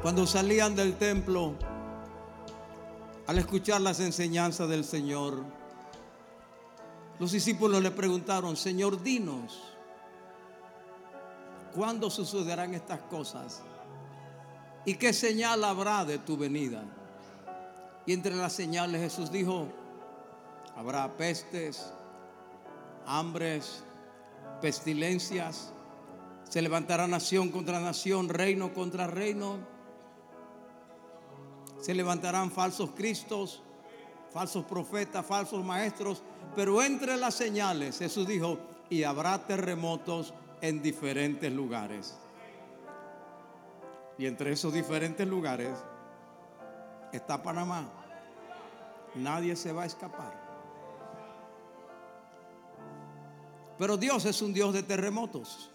Cuando salían del templo, al escuchar las enseñanzas del Señor, los discípulos le preguntaron: Señor, dinos, ¿cuándo sucederán estas cosas? ¿Y qué señal habrá de tu venida? Y entre las señales Jesús dijo: habrá pestes, hambres, pestilencias, se levantará nación contra nación, reino contra reino, se levantarán falsos cristos, falsos profetas, falsos maestros. Pero entre las señales Jesús dijo: y habrá terremotos en diferentes lugares. Y entre esos diferentes lugares está Panamá. Nadie se va a escapar. Pero Dios es un Dios de terremotos.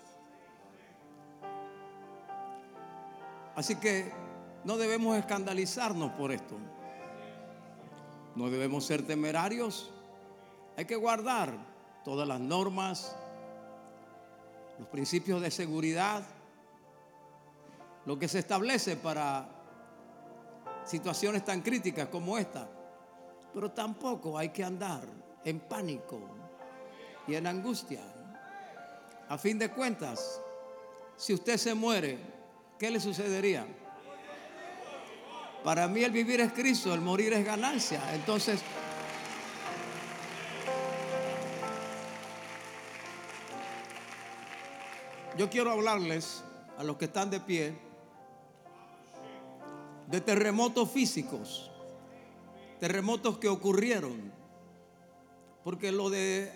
Así que no debemos escandalizarnos por esto. No debemos ser temerarios. Hay que guardar todas las normas, los principios de seguridad, lo que se establece para situaciones tan críticas como esta. Pero tampoco hay que andar en pánico y en angustia. A fin de cuentas, si usted se muere, ¿qué le sucedería? Para mí el vivir es Cristo, el morir es ganancia. Entonces, yo quiero hablarles a los que están de pie de terremotos físicos, terremotos que ocurrieron, porque lo de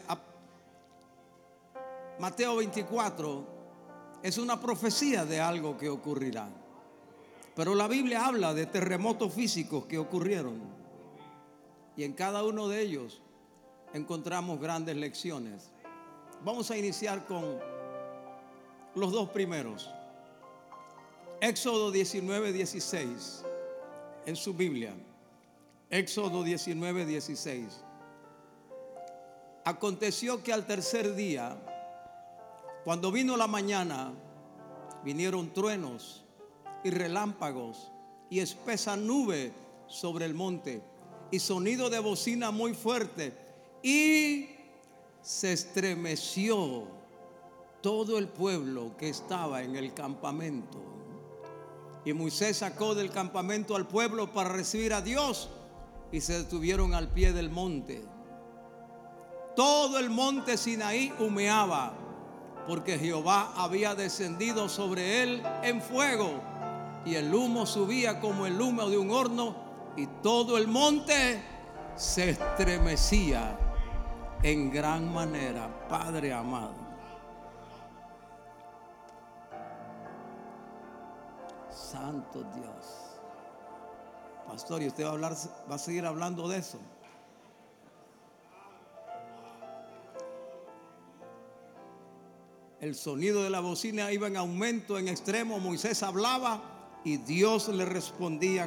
Mateo 24 es una profecía de algo que ocurrirá. Pero la Biblia habla de terremotos físicos que ocurrieron, y en cada uno de ellos encontramos grandes lecciones. Vamos a iniciar con los dos primeros. Éxodo 19:16 en su Biblia. Éxodo 19:16. Aconteció que al tercer día, cuando vino la mañana, vinieron truenos y relámpagos y espesa nube sobre el monte y sonido de bocina muy fuerte, y se estremeció todo el pueblo que estaba en el campamento. Y Moisés sacó del campamento al pueblo para recibir a Dios, y se detuvieron al pie del monte. Todo el monte Sinaí humeaba, porque Jehová había descendido sobre él en fuego, y el humo subía como el humo de un horno, y todo el monte se estremecía en gran manera. Padre amado, santo Dios. Pastor, ¿y usted va a seguir hablando de eso? El sonido de la bocina iba en aumento, en extremo. Moisés hablaba y Dios le respondía